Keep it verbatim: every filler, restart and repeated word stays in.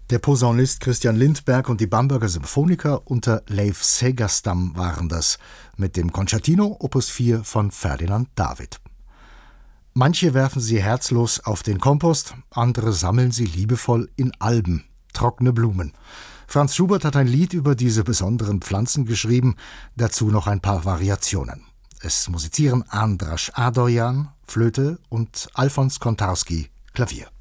Der Posaunist Christian Lindberg und die Bamberger Symphoniker unter Leif Segerstam waren das, mit dem Concertino Opus vier von Ferdinand David. Manche werfen sie herzlos auf den Kompost, andere sammeln sie liebevoll in Alben, trockene Blumen. Franz Schubert hat ein Lied über diese besonderen Pflanzen geschrieben, dazu noch ein paar Variationen. Es musizieren Andras Adoyan, Flöte und Alfons Kontarski, Klavier.